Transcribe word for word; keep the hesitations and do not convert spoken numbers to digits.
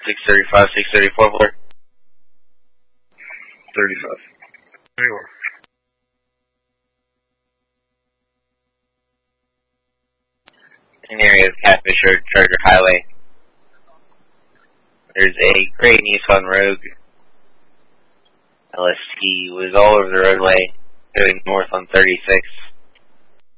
six thirty-five, six thirty-four, Blair. thirty-five. Anyway. In the area of Catfish Road, Charger Highway. There's a gray Nissan Rogue L S T was all over the roadway, going north on thirty-six.